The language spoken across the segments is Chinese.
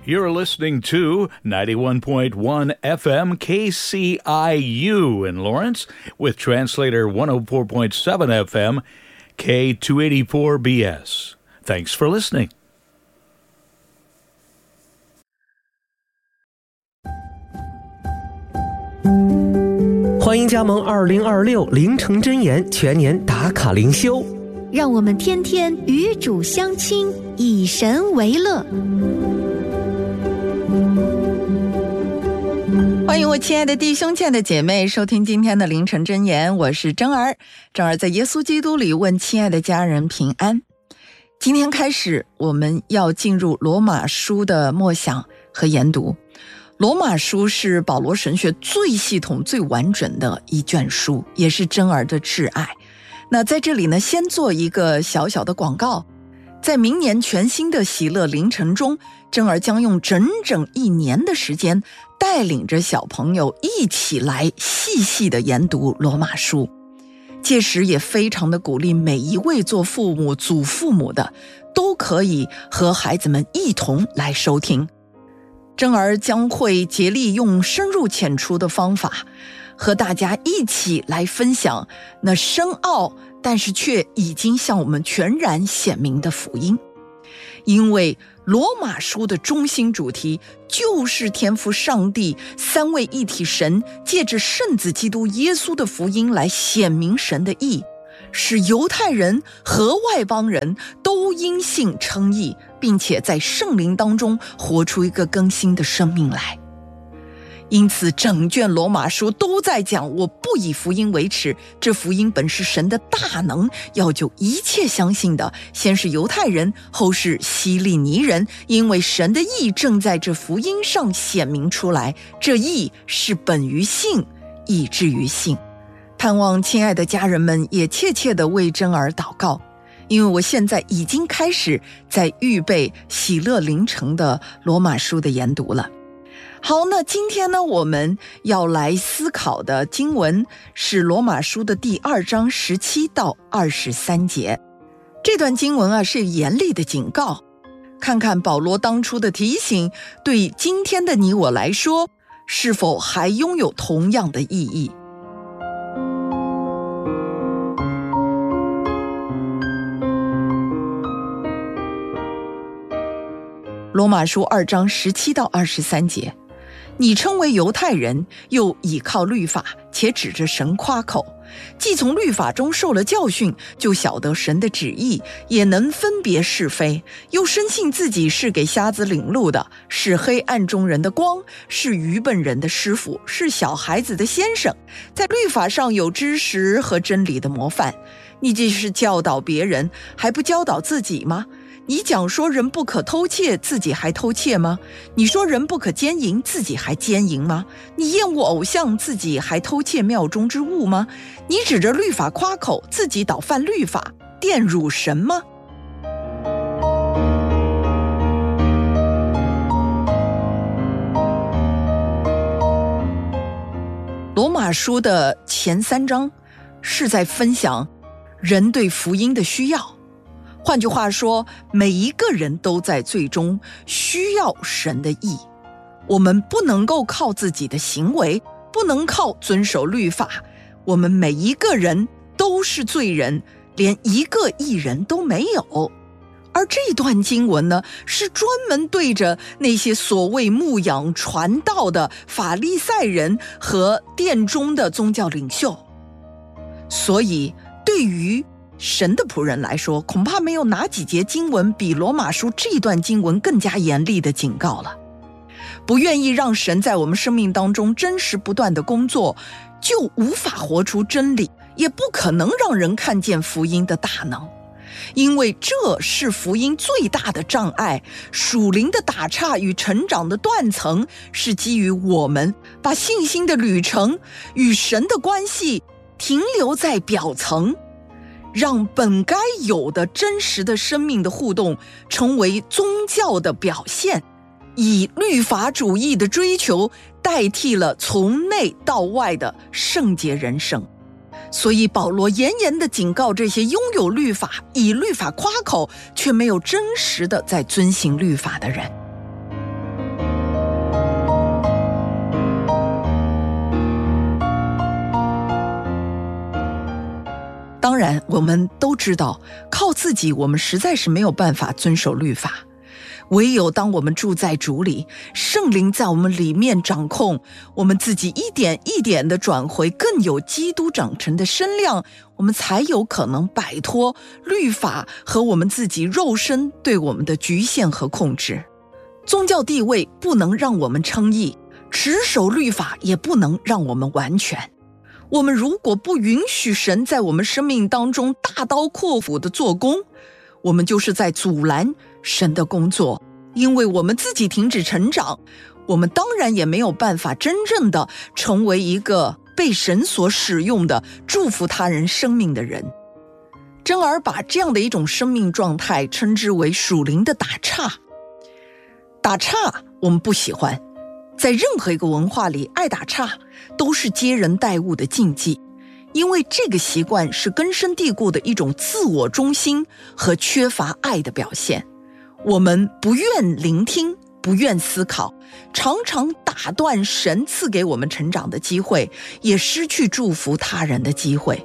You're listening to 91.1 FM KCIU in Lawrence with translator 104.7 FM K284BS. Thanks for listening. 欢迎加盟2026凌晨真言全年打卡灵修， 让我们天天与主相亲，以神为乐。 欢迎我亲爱的弟兄亲爱的姐妹收听今天的凌晨真言，我是珍儿。珍儿在耶稣基督里问亲爱的家人平安。今天开始我们要进入罗马书的默想和研读。罗马书是保罗神学最系统最完整的一卷书，也是珍儿的挚爱。那在这里呢，先做一个小小的广告。在明年全新的喜乐凌晨中，珍儿将用整整1年的时间带领着小朋友一起来细细的研读罗马书。届时也非常的鼓励每一位做父母祖父母的都可以和孩子们一同来收听。珍儿将会竭力用深入浅出的方法和大家一起来分享那深奥但是却已经向我们全然显明的福音。因为罗马书的中心主题就是天父上帝三位一体神借着圣子基督耶稣的福音来显明神的义，使犹太人和外邦人都因信称义，并且在圣灵当中活出一个更新的生命来。因此整卷罗马书都在讲，我不以福音为耻，这福音本是神的大能，要救一切相信的，先是犹太人，后是希利尼人，因为神的义正在这福音上显明出来，这义是本于信，以至于信。盼望亲爱的家人们也切切地为珍儿祷告，因为我现在已经开始在预备喜乐凌晨的罗马书的研读了。好，那今天呢，我们要来思考的经文是罗马书的第2章17到23节。这段经文啊，是严厉的警告。看看保罗当初的提醒，对今天的你我来说，是否还拥有同样的意义？罗马书2章17到23节。你称为犹太人，又倚靠律法，且指着神夸口，既从律法中受了教训，就晓得神的旨意，也能分别是非，又深信自己是给瞎子领路的，是黑暗中人的光，是愚笨人的师傅，是小孩子的先生，在律法上有知识和真理的模范。你既是教导别人，还不教导自己吗？你讲说人不可偷窃，自己还偷窃吗？你说人不可奸淫，自己还奸淫吗？你厌恶偶像，自己还偷窃庙中之物吗？你指着律法夸口，自己倒犯律法，玷辱神吗？罗马书的前3章是在分享人对福音的需要。换句话说，每一个人都在最终需要神的义。我们不能够靠自己的行为，不能靠遵守律法，我们每一个人都是罪人，连一个义人都没有。而这段经文呢，是专门对着那些所谓牧养传道的法利赛人和殿中的宗教领袖。所以对于神的仆人来说，恐怕没有哪几节经文比罗马书这段经文更加严厉的警告了。不愿意让神在我们生命当中真实不断的工作，就无法活出真理，也不可能让人看见福音的大能。因为这是福音最大的障碍，属灵的打岔与成长的断层，是基于我们把信心的旅程与神的关系停留在表层，让本该有的真实的生命的互动成为宗教的表现，以律法主义的追求代替了从内到外的圣洁人生。所以保罗严严地警告这些拥有律法，以律法夸口，却没有真实的在遵行律法的人。 然我们都知道，靠自己我们实在是没有办法遵守律法，唯有当我们住在主里，圣灵在我们里面掌控，我们自己一点一点地转回更有基督长成的身量，我们才有可能摆脱律法和我们自己肉身对我们的局限和控制。宗教地位不能让我们称义，持守律法也不能让我们完全。我们如果不允许神在我们生命当中大刀阔斧的做工，我们就是在阻拦神的工作。因为我们自己停止成长，我们当然也没有办法真正的成为一个被神所使用的祝福他人生命的人。珍儿把这样的一种生命状态称之为属灵的打岔。打岔我们不喜欢，在任何一个文化里，爱打岔都是接人待物的禁忌，因为这个习惯是根深蒂固的一种自我中心和缺乏爱的表现。我们不愿聆听，不愿思考，常常打断神赐给我们成长的机会，也失去祝福他人的机会。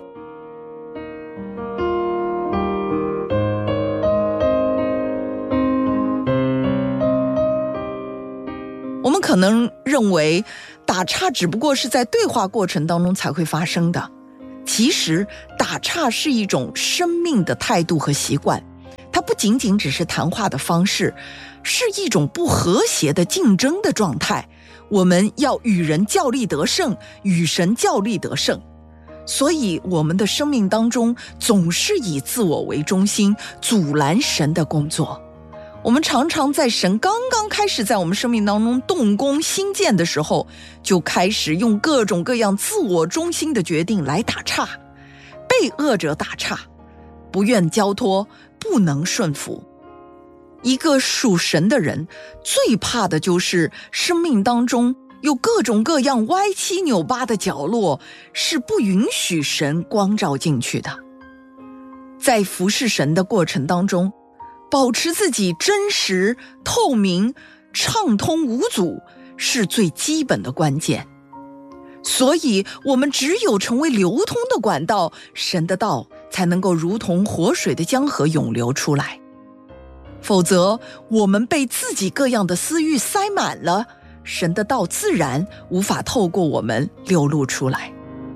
我们可能认为打岔只不过是在对话过程当中才会发生的，其实打岔是一种生命的态度和习惯，它不仅仅只是谈话的方式，是一种不和谐的竞争的状态。我们要与人较力得胜，与神较力得胜。所以我们的生命当中总是以自我为中心，阻拦神的工作。我们常常在神刚刚开始在我们生命当中动工兴建的时候，就开始用各种各样自我中心的决定来打岔，被恶者打岔，不愿交托，不能顺服。一个属神的人最怕的就是生命当中有各种各样歪七扭八的角落，是不允许神光照进去的。在服侍神的过程当中，保持自己真实、透明、畅通无阻是最基本的关键。所以我们只有成为流通的管道，神的道才能够如同活水的江河涌流出来。否则我们被自己各样的私欲塞满了，神的道自然无法透过我们流露出来。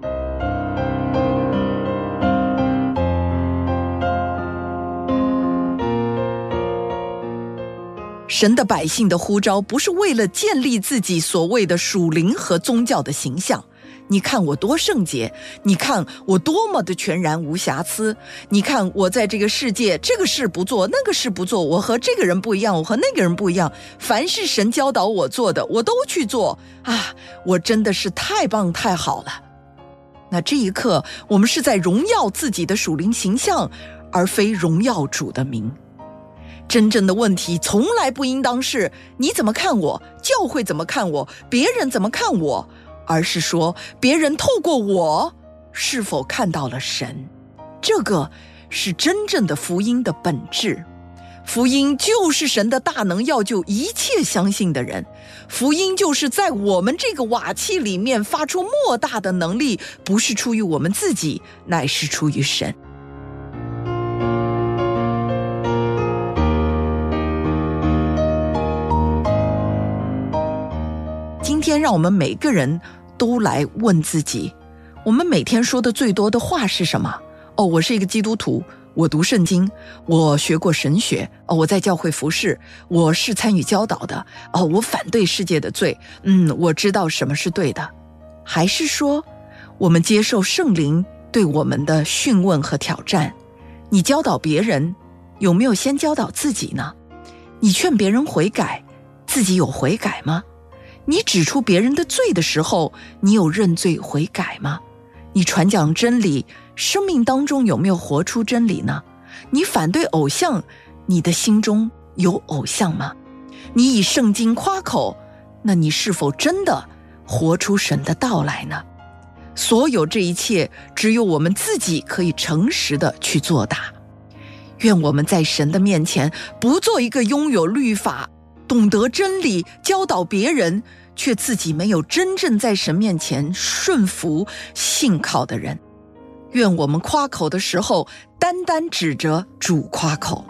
神的百姓的呼召不是为了建立自己所谓的属灵和宗教的形象。你看我多圣洁，你看我多么的全然无瑕疵，你看我在这个世界这个事不做，那个事不做，我和这个人不一样，我和那个人不一样，凡是神教导我做的我都去做啊！我真的是太棒太好了。那这一刻我们是在荣耀自己的属灵形象，而非荣耀主的名。真正的问题从来不应当是你怎么看我，教会怎么看我，别人怎么看我，而是说别人透过我是否看到了神。这个是真正的福音的本质。福音就是神的大能要救一切相信的人，福音就是在我们这个瓦器里面发出莫大的能力，不是出于我们自己，乃是出于神。今天让我们每个人都来问自己，我们每天说的最多的话是什么？我是一个基督徒，我读圣经，我学过神学，我在教会服侍，我是参与教导的，我反对世界的罪，我知道什么是对的。还是说我们接受圣灵对我们的讯问和挑战？你教导别人，有没有先教导自己呢？你劝别人悔改，自己有悔改吗？你指出别人的罪的时候，你有认罪悔改吗？你传讲真理，生命当中有没有活出真理呢？你反对偶像，你的心中有偶像吗？你以圣经夸口，那你是否真的活出神的道来呢？所有这一切，只有我们自己可以诚实的去作答。愿我们在神的面前，不做一个拥有律法、懂得真理、教导别人，却自己没有真正在神面前顺服信靠的人。 愿我们夸口的时候，单单指着主夸口。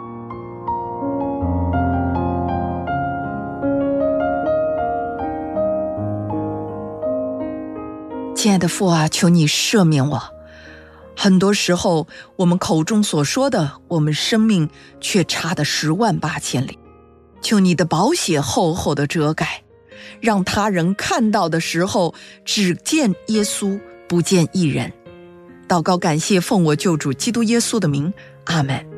亲爱的父啊，求你赦免我。很多时候，我们口中所说的，我们生命却差得10万8千里。求你的宝血厚厚的遮盖，让他人看到的时候，只见耶稣，不见一人。祷告感谢，奉我救主基督耶稣的名，阿们。